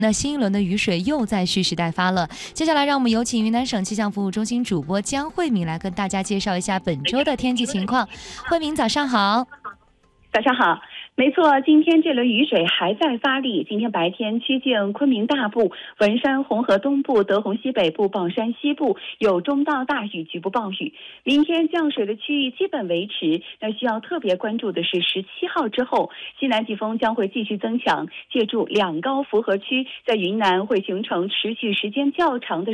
那新一轮的雨水又在蓄势待发了。接下来让我们有请云南省气象服务中心主播江慧敏来跟大家介绍一下本周的天气情况。慧敏，早上好。 早上好，没错，今天这轮雨水还在发力。今天白天趋近昆明大部、文山、红河东部、德宏西北部、榜山西部有中到大雨，局部暴雨。明天降水的区域基本维持。那需要特别关注的是17号之后，西南季风将会继续增强，借助两高符合区，在云南会形成持续时间较长的